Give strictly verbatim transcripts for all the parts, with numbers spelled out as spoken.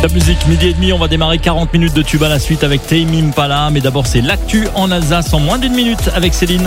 Top Musique, midi et demi, on va démarrer quarante minutes de tube à la suite avec Tame Impala. Mais d'abord, c'est l'actu en Alsace en moins d'une minute avec Céline.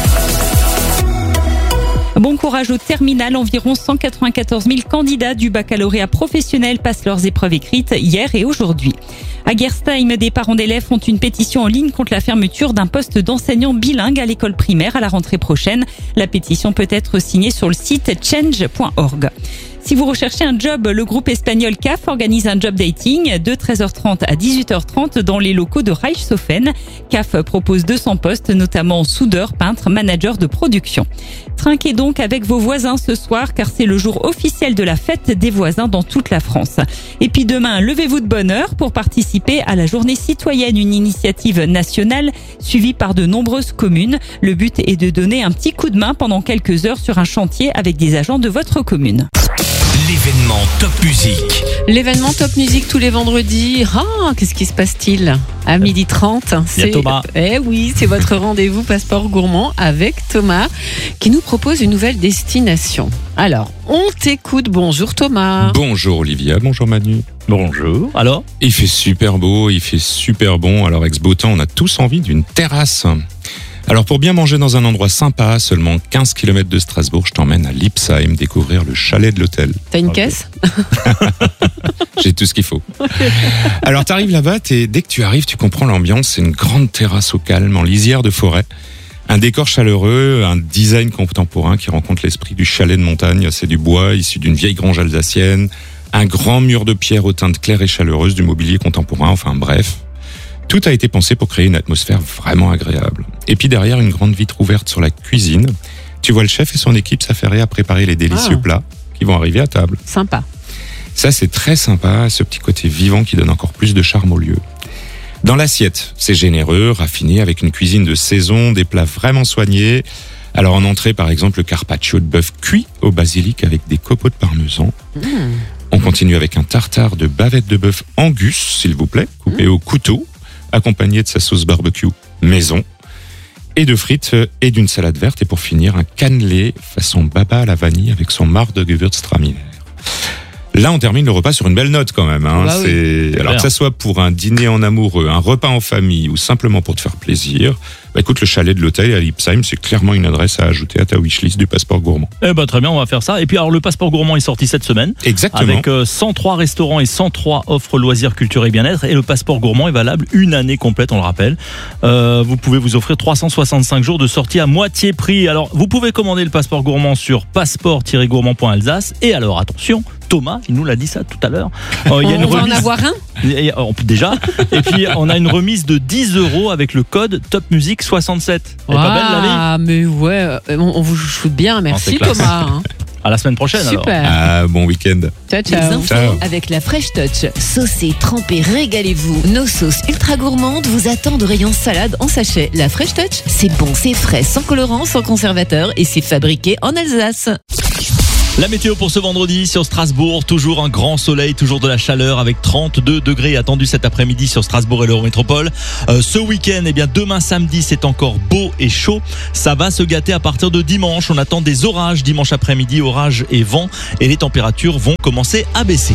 Bon courage au terminal. Environ cent quatre-vingt-quatorze mille candidats du baccalauréat professionnel passent leurs épreuves écrites hier et aujourd'hui. À Gerstheim, des parents d'élèves font une pétition en ligne contre la fermeture d'un poste d'enseignant bilingue à l'école primaire à la rentrée prochaine. La pétition peut être signée sur le site change point org. Si vous recherchez un job, le groupe espagnol C A F organise un job dating de treize heures trente à dix-huit heures trente dans les locaux de Reichshofen. C A F propose deux cents postes, notamment soudeur, peintre, manager de production. Trinquez donc avec vos voisins ce soir, car c'est le jour officiel de la fête des voisins dans toute la France. Et puis demain, levez-vous de bonne heure pour participer à la journée citoyenne, une initiative nationale suivie par de nombreuses communes. Le but est de donner un petit coup de main pendant quelques heures sur un chantier avec des agents de votre commune. L'événement Top Musique. L'événement Top Musique tous les vendredis. Ah, qu'est-ce qui se passe-t-il à midi trente? Il y a Thomas. Eh oui, c'est votre rendez-vous Passeport Gourmand avec Thomas qui nous propose une nouvelle destination. Alors, on t'écoute. Bonjour Thomas. Bonjour Olivia, bonjour Manu. Bonjour. Alors ? Il fait super beau, il fait super bon. Alors, ex-beau temps, on a tous envie d'une terrasse. Alors, pour bien manger dans un endroit sympa, à seulement quinze kilomètres de Strasbourg, je t'emmène à Lipsheim découvrir le chalet de l'hôtel. T'as une Okay. caisse? J'ai tout ce qu'il faut. Alors, t'arrives là-bas, et dès que tu arrives, tu comprends l'ambiance. C'est une grande terrasse au calme, en lisière de forêt. Un décor chaleureux, un design contemporain qui rencontre l'esprit du chalet de montagne. C'est du bois issu d'une vieille grange alsacienne, un grand mur de pierre aux teintes claires et chaleureuses, du mobilier contemporain, enfin bref. Tout a été pensé pour créer une atmosphère vraiment agréable. Et puis derrière, une grande vitre ouverte sur la cuisine. Tu vois le chef et son équipe s'affairer à préparer les délicieux Ah. plats qui vont arriver à table. Sympa. Ça, c'est très sympa, ce petit côté vivant qui donne encore plus de charme au lieu. Dans l'assiette, c'est généreux, raffiné, avec une cuisine de saison, des plats vraiment soignés. Alors en entrée, par exemple, le carpaccio de bœuf cuit au basilic avec des copeaux de parmesan. Mmh. On continue avec un tartare de bavette de bœuf angus, s'il vous plaît, coupé Mmh. au couteau, accompagné de sa sauce barbecue maison, et de frites et d'une salade verte. Et pour finir, un cannelé façon baba à la vanille avec son marc de Gewürztraminer. Là, on termine le repas sur une belle note quand même. Hein. Bah oui. C'est... Alors Bien. que ça soit pour un dîner en amoureux, un repas en famille ou simplement pour te faire plaisir, bah écoute, le chalet de l'hôtel à Lipsheim, c'est clairement une adresse à ajouter à ta wishlist du Passeport Gourmand. Eh ben très bien, on va faire ça. Et puis alors, le Passeport Gourmand est sorti cette semaine. Exactement. Avec euh, cent trois restaurants et cent trois offres loisirs, culture et bien-être. Et le Passeport Gourmand est valable une année complète, on le rappelle. Euh, vous pouvez vous offrir trois cent soixante-cinq jours de sortie à moitié prix. Alors, vous pouvez commander le Passeport Gourmand sur passeport tiret gourmand point alsace. Et alors, attention, Thomas, il nous l'a dit ça tout à l'heure. Euh, il y a une On va en remise. avoir un? Et, euh, déjà. Et puis, on a une remise de dix euros avec le code Top Musique soixante-sept. Elle est pas belle la vie? Ah, mais ouais, on, on vous chouchoute bien. Merci c'est classe. Thomas. hein. À la semaine prochaine alors. Super. Ah, bon week-end. Ciao, Les ciao. infos Ciao. avec la Fresh Touch. Saucez, trempez, régalez-vous. Nos sauces ultra gourmandes vous attendent au rayon salade en sachet. La Fresh Touch, c'est bon, c'est frais, sans colorant, sans conservateur et c'est fabriqué en Alsace. La météo pour ce vendredi sur Strasbourg, toujours un grand soleil, toujours de la chaleur avec trente-deux degrés attendus cet après-midi sur Strasbourg et l'Eurométropole. Euh, ce week-end, eh bien demain samedi, c'est encore beau et chaud. Ça va se gâter à partir de dimanche. On attend des orages dimanche après-midi, orages et vent, et les températures vont commencer à baisser.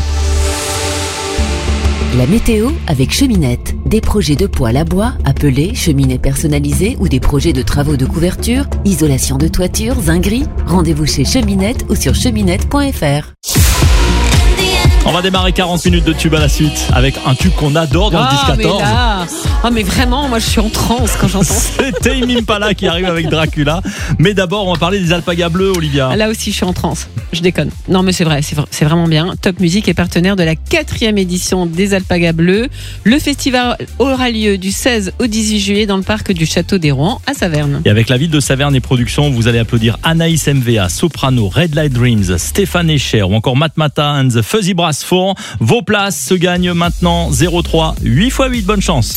La météo avec Cheminette. Des projets de poêle à bois, appelés cheminées personnalisées ou des projets de travaux de couverture, isolation de toiture, zinguerie. Rendez-vous chez Cheminette ou sur cheminette point f r. On va démarrer quarante minutes de tube à la suite avec un tube qu'on adore dans le dix Ah, mais quatorze. là, ah, mais vraiment, moi je suis en transe quand j'entends ça. C'est Tame Impala qui arrive avec Dracula. Mais d'abord, on va parler des alpagas bleus, Olivia. Là aussi, je suis en transe. Je déconne. Non, mais c'est vrai, c'est, vra- c'est vraiment bien. Top Music est partenaire de la quatrième édition des Alpagas Bleus. Le festival aura lieu du seize au dix-huit juillet dans le parc du Château des Rouen à Saverne. Et avec la ville de Saverne et Productions, vous allez applaudir Anaïs M V A, Soprano, Red Light Dreams, Stéphane Escher ou encore Matmata and the Fuzzy Brass Four. Vos places se gagnent maintenant zéro trois huit fois huit. Bonne chance.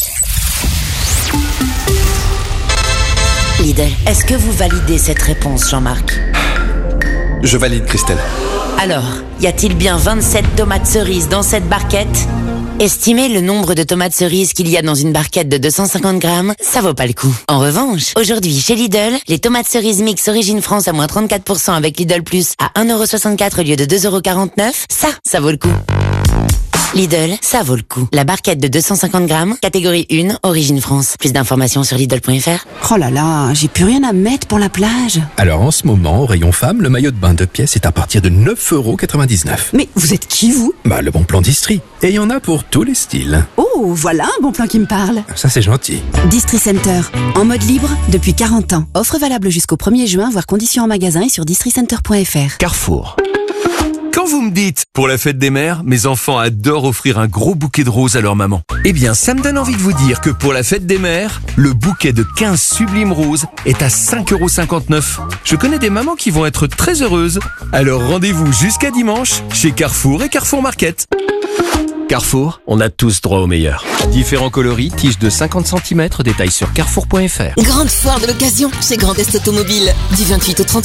Lidl, est-ce que vous validez cette réponse, Jean-Marc? Je valide, Christelle. Alors, y a-t-il bien vingt-sept tomates cerises dans cette barquette? Estimez le nombre de tomates cerises qu'il y a dans une barquette de deux cent cinquante grammes, ça vaut pas le coup. En revanche, aujourd'hui chez Lidl, les tomates cerises mix Origine France à moins trente-quatre pour cent avec Lidl Plus à un euro soixante-quatre au lieu de deux euros quarante-neuf, ça, ça vaut le coup. Lidl, ça vaut le coup. La barquette de deux cent cinquante grammes, catégorie un, origine France. Plus d'informations sur Lidl point F R. Oh là là, j'ai plus rien à mettre pour la plage. Alors en ce moment, au rayon femme, le maillot de bain deux pièces est à partir de neuf euros quatre-vingt-dix-neuf. Mais vous êtes qui, vous? Bah, le bon plan d'Istrie. Et il y en a pour tous les styles. Oh, voilà un bon plan qui me parle. Ça, c'est gentil. Distri Center, en mode libre depuis quarante ans. Offre valable jusqu'au premier juin, voire conditions en magasin et sur districenter point F R. Carrefour. Quand vous me dites, pour la fête des mères, mes enfants adorent offrir un gros bouquet de roses à leur maman. Eh bien, ça me donne envie de vous dire que pour la fête des mères, le bouquet de quinze sublimes roses est à cinq euros cinquante-neuf. Je connais des mamans qui vont être très heureuses. Alors rendez-vous jusqu'à dimanche chez Carrefour et Carrefour Market. Carrefour, on a tous droit au meilleur. Différents coloris, tiges de cinquante centimètres, détails sur carrefour point F R. Grande foire de l'occasion chez Grand Est Automobile. Du vingt-huit au trente